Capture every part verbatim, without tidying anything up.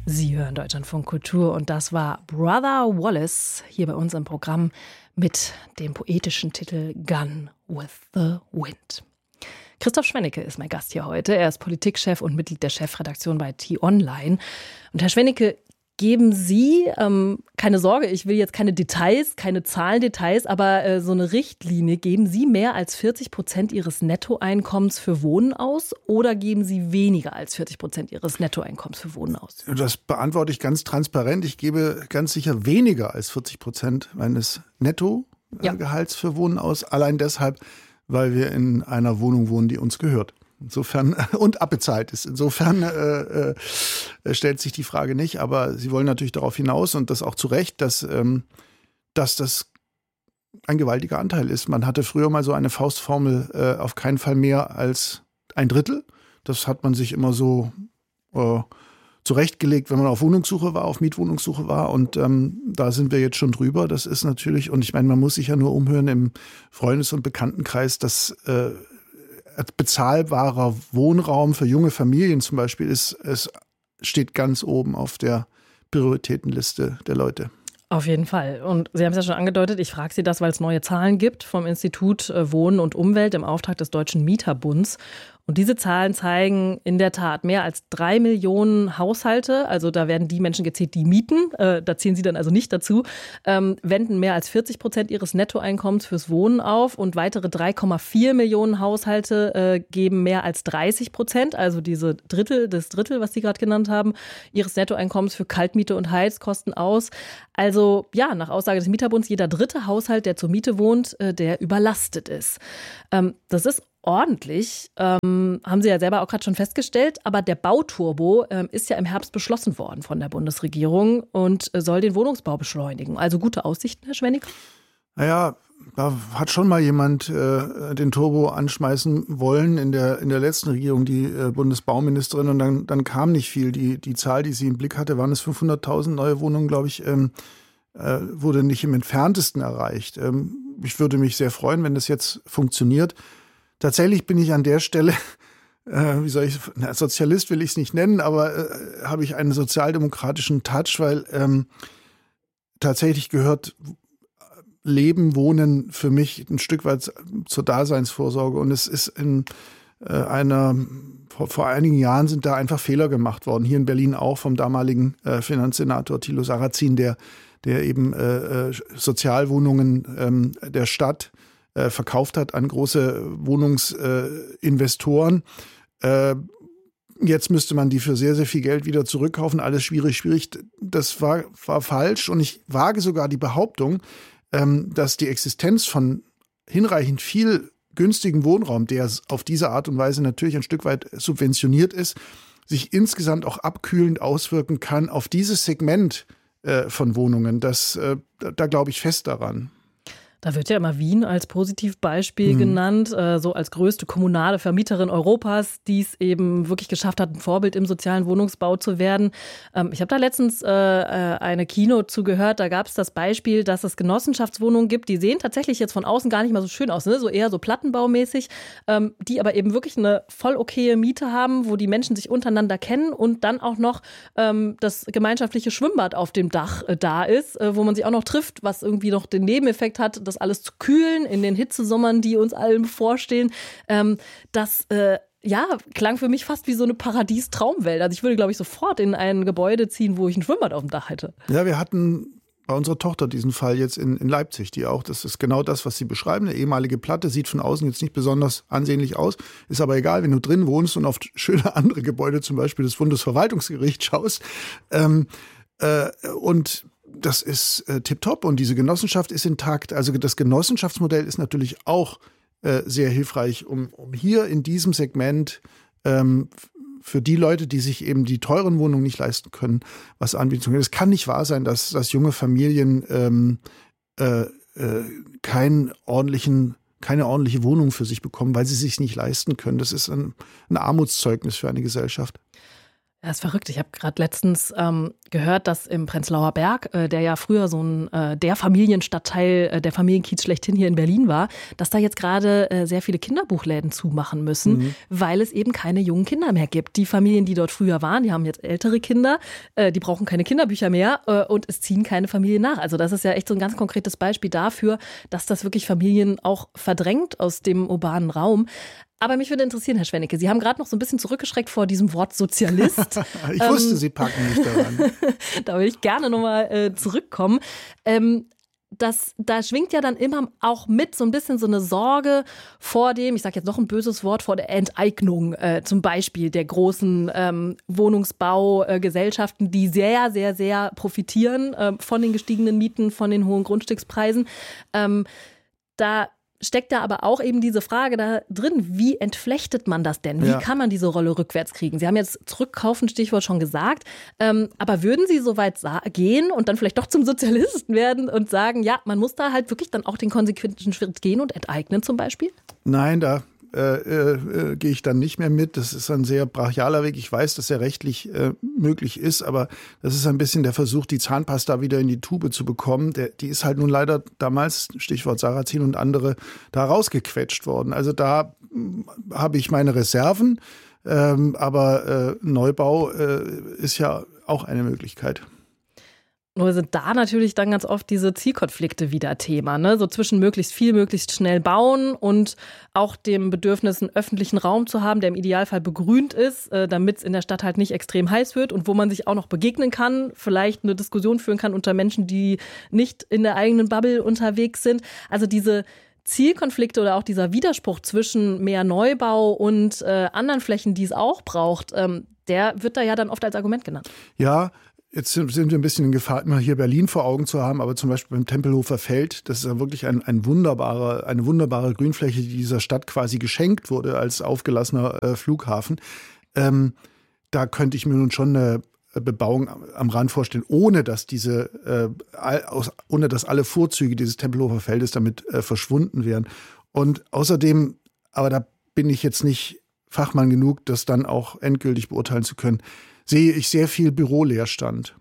Sie hören Deutschlandfunk Kultur und das war Brother Wallace hier bei uns im Programm mit dem poetischen Titel Gone with the Wind. Christoph Schwennecke ist mein Gast hier heute. Er ist Politikchef und Mitglied der Chefredaktion bei T-Online. Und Herr Schwennecke, geben Sie, ähm, keine Sorge, ich will jetzt keine Details, keine Zahlendetails, aber äh, so eine Richtlinie, geben Sie mehr als vierzig Prozent Ihres Nettoeinkommens für Wohnen aus oder geben Sie weniger als vierzig Prozent Ihres Nettoeinkommens für Wohnen aus? Das beantworte ich ganz transparent. Ich gebe ganz sicher weniger als vierzig Prozent meines Nettogehalts ja. für Wohnen aus. Allein deshalb, weil wir in einer Wohnung wohnen, die uns gehört. Insofern und abbezahlt ist. Insofern äh, äh, stellt sich die Frage nicht. Aber Sie wollen natürlich darauf hinaus und das auch zu Recht, dass, ähm, dass das ein gewaltiger Anteil ist. Man hatte früher mal so eine Faustformel, äh, auf keinen Fall mehr als ein Drittel. Das hat man sich immer so äh, zurechtgelegt, wenn man auf Wohnungssuche war, auf Mietwohnungssuche war. Und ähm, da sind wir jetzt schon drüber. Das ist natürlich, und ich meine, man muss sich ja nur umhören im Freundes- und Bekanntenkreis, dass äh, bezahlbarer Wohnraum für junge Familien zum Beispiel ist, es steht ganz oben auf der Prioritätenliste der Leute. Auf jeden Fall. Und Sie haben es ja schon angedeutet, ich frage Sie das, weil es neue Zahlen gibt vom Institut Wohnen und Umwelt im Auftrag des Deutschen Mieterbunds. Und diese Zahlen zeigen in der Tat mehr als drei Millionen Haushalte, also da werden die Menschen gezählt, die mieten, äh, da zählen Sie dann also nicht dazu, ähm, wenden mehr als vierzig Prozent ihres Nettoeinkommens fürs Wohnen auf und weitere drei Komma vier Millionen Haushalte äh, geben mehr als dreißig Prozent, also diese Drittel, das Drittel, was Sie gerade genannt haben, ihres Nettoeinkommens für Kaltmiete und Heizkosten aus. Also ja, nach Aussage des Mieterbunds, jeder dritte Haushalt, der zur Miete wohnt, äh, der überlastet ist. Ähm, das ist ordentlich, ähm, haben Sie ja selber auch gerade schon festgestellt, aber der Bauturbo ähm, ist ja im Herbst beschlossen worden von der Bundesregierung und äh, soll den Wohnungsbau beschleunigen. Also gute Aussichten, Herr Schwennecke? Naja, da hat schon mal jemand äh, den Turbo anschmeißen wollen in der, in der letzten Regierung, die äh, Bundesbauministerin, und dann, dann kam nicht viel. Die, die Zahl, die sie im Blick hatte, waren es fünfhunderttausend neue Wohnungen, glaube ich, ähm, äh, wurde nicht im Entferntesten erreicht. Ähm, ich würde mich sehr freuen, wenn das jetzt funktioniert. Tatsächlich bin ich an der Stelle, äh, wie soll ich, na, Sozialist will ich es nicht nennen, aber äh, habe ich einen sozialdemokratischen Touch, weil ähm, tatsächlich gehört Leben, Wohnen für mich ein Stück weit zur Daseinsvorsorge. Und es ist in äh, einer, vor, vor einigen Jahren sind da einfach Fehler gemacht worden. Hier in Berlin auch vom damaligen äh, Finanzsenator Thilo Sarrazin, der, der eben äh, Sozialwohnungen ähm, der Stadt verkauft hat an große Wohnungsinvestoren. Äh, jetzt müsste man die für sehr, sehr viel Geld wieder zurückkaufen. Alles schwierig, schwierig. Das war, war falsch. Und ich wage sogar die Behauptung, ähm, dass die Existenz von hinreichend viel günstigen Wohnraum, der auf diese Art und Weise natürlich ein Stück weit subventioniert ist, sich insgesamt auch abkühlend auswirken kann auf dieses Segment äh, von Wohnungen. Das, äh, da, da glaube ich fest daran. Da wird ja immer Wien als Positivbeispiel mhm. genannt, äh, so als größte kommunale Vermieterin Europas, die es eben wirklich geschafft hat, ein Vorbild im sozialen Wohnungsbau zu werden. Ähm, ich habe da letztens äh, eine Keynote zugehört, da gab es das Beispiel, dass es Genossenschaftswohnungen gibt, die sehen tatsächlich jetzt von außen gar nicht mal so schön aus, ne? So eher so plattenbaumäßig, ähm, die aber eben wirklich eine voll okaye Miete haben, wo die Menschen sich untereinander kennen und dann auch noch ähm, das gemeinschaftliche Schwimmbad auf dem Dach äh, da ist, äh, wo man sich auch noch trifft, was irgendwie noch den Nebeneffekt hat, das alles zu kühlen in den Hitzesommern, die uns allen bevorstehen. Ähm, das äh, ja, klang für mich fast wie so eine Paradies-Traumwelt. Also ich würde, glaube ich, sofort in ein Gebäude ziehen, wo ich ein Schwimmbad auf dem Dach hätte. Ja, wir hatten bei unserer Tochter diesen Fall jetzt in, in Leipzig, die auch, das ist genau das, was Sie beschreiben, eine ehemalige Platte, sieht von außen jetzt nicht besonders ansehnlich aus, ist aber egal, wenn du drin wohnst und auf schöne andere Gebäude, zum Beispiel das Bundesverwaltungsgericht schaust, ähm, äh, und das ist äh, tipptopp und diese Genossenschaft ist intakt. Also das Genossenschaftsmodell ist natürlich auch äh, sehr hilfreich, um, um hier in diesem Segment ähm, für die Leute, die sich eben die teuren Wohnungen nicht leisten können, was anbieten zu können. Es kann nicht wahr sein, dass, dass junge Familien ähm, äh, äh, keinen ordentlichen, keine ordentliche Wohnung für sich bekommen, weil sie sich nicht leisten können. Das ist ein, ein Armutszeugnis für eine Gesellschaft. Ja, ist verrückt. Ich habe gerade letztens ähm, gehört, dass im Prenzlauer Berg, äh, der ja früher so ein äh, der Familienstadtteil, äh, der Familienkiez schlechthin hier in Berlin war, dass da jetzt gerade äh, sehr viele Kinderbuchläden zumachen müssen, mhm. weil es eben keine jungen Kinder mehr gibt. Die Familien, die dort früher waren, die haben jetzt ältere Kinder, äh, die brauchen keine Kinderbücher mehr äh, und es ziehen keine Familien nach. Also das ist ja echt so ein ganz konkretes Beispiel dafür, dass das wirklich Familien auch verdrängt aus dem urbanen Raum. Aber mich würde interessieren, Herr Schwennecke, Sie haben gerade noch so ein bisschen zurückgeschreckt vor diesem Wort Sozialist. Ich wusste, ähm, Sie packen mich daran. Da will ich gerne nochmal äh, zurückkommen. Ähm, das, da schwingt ja dann immer auch mit so ein bisschen so eine Sorge vor dem, ich sage jetzt noch ein böses Wort, vor der Enteignung äh, zum Beispiel der großen ähm, Wohnungsbaugesellschaften, äh, die sehr, sehr, sehr profitieren äh, von den gestiegenen Mieten, von den hohen Grundstückspreisen. Ähm, da steckt da aber auch eben diese Frage da drin, wie entflechtet man das denn? Wie ja. kann man diese Rolle rückwärts kriegen? Sie haben jetzt zurückkaufen, Stichwort schon gesagt, ähm, aber würden Sie so weit sa- gehen und dann vielleicht doch zum Sozialisten werden und sagen, ja, man muss da halt wirklich dann auch den konsequenten Schritt gehen und enteignen zum Beispiel? Nein, da Äh, äh, gehe ich dann nicht mehr mit. Das ist ein sehr brachialer Weg. Ich weiß, dass er rechtlich äh, möglich ist, aber das ist ein bisschen der Versuch, die Zahnpasta wieder in die Tube zu bekommen. Der, die ist halt nun leider damals, Stichwort Sarrazin und andere, da rausgequetscht worden. Also da äh, habe ich meine Reserven, ähm, aber äh, Neubau äh, ist ja auch eine Möglichkeit. Nur sind da natürlich dann ganz oft diese Zielkonflikte wieder Thema, ne? So zwischen möglichst viel, möglichst schnell bauen und auch dem Bedürfnis, einen öffentlichen Raum zu haben, der im Idealfall begrünt ist, äh, damit es in der Stadt halt nicht extrem heiß wird und wo man sich auch noch begegnen kann, vielleicht eine Diskussion führen kann unter Menschen, die nicht in der eigenen Bubble unterwegs sind. Also diese Zielkonflikte oder auch dieser Widerspruch zwischen mehr Neubau und äh, anderen Flächen, die es auch braucht, ähm, der wird da ja dann oft als Argument genannt. Ja, jetzt sind wir ein bisschen in Gefahr, immer hier Berlin vor Augen zu haben, aber zum Beispiel beim Tempelhofer Feld, das ist ja wirklich ein, ein wunderbare, eine wunderbare Grünfläche, die dieser Stadt quasi geschenkt wurde als aufgelassener äh, Flughafen. Ähm, da könnte ich mir nun schon eine Bebauung am Rand vorstellen, ohne dass diese, äh, aus, ohne dass alle Vorzüge dieses Tempelhofer Feldes damit äh, verschwunden wären. Und außerdem, aber da bin ich jetzt nicht Fachmann genug, das dann auch endgültig beurteilen zu können, sehe ich sehr viel Büroleerstand.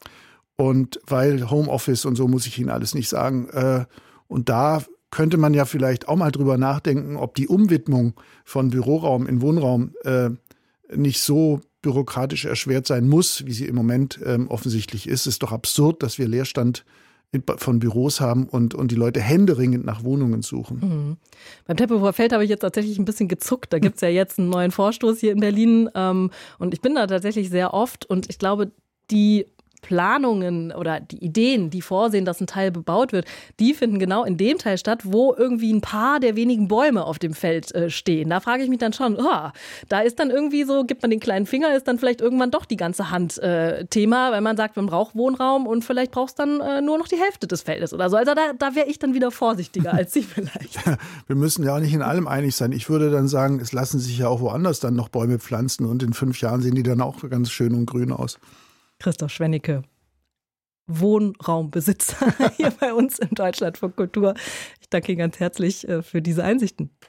Und weil Homeoffice und so muss ich Ihnen alles nicht sagen. Äh, und da könnte man ja vielleicht auch mal drüber nachdenken, ob die Umwidmung von Büroraum in Wohnraum äh, nicht so bürokratisch erschwert sein muss, wie sie im Moment ähm, offensichtlich ist. Es ist doch absurd, dass wir Leerstand von Büros haben und, und die Leute händeringend nach Wohnungen suchen. Mhm. Beim Tempelhofer Feld habe ich jetzt tatsächlich ein bisschen gezuckt. Da gibt es ja jetzt einen neuen Vorstoß hier in Berlin. Ähm, und ich bin da tatsächlich sehr oft. Und ich glaube, die Planungen oder die Ideen, die vorsehen, dass ein Teil bebaut wird, die finden genau in dem Teil statt, wo irgendwie ein paar der wenigen Bäume auf dem Feld äh, stehen. Da frage ich mich dann schon, oh, da ist dann irgendwie so, gibt man den kleinen Finger, ist dann vielleicht irgendwann doch die ganze Hand äh, Thema, weil man sagt, man braucht Wohnraum und vielleicht braucht es dann äh, nur noch die Hälfte des Feldes oder so. Also da, da wäre ich dann wieder vorsichtiger als Sie vielleicht. Wir müssen ja auch nicht in allem einig sein. Ich würde dann sagen, es lassen sich ja auch woanders dann noch Bäume pflanzen und in fünf Jahren sehen die dann auch ganz schön und grün aus. Christoph Schwennecke, Wohnraumbesitzer hier bei uns im Deutschlandfunk Kultur. Ich danke Ihnen ganz herzlich für diese Einsichten.